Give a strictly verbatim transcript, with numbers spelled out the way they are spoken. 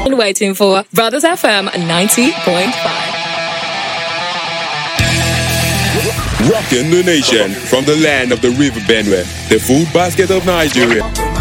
Waiting for Brothers F M ninety point five. Rocking the nation from the land of the River Benue, the food basket of Nigeria.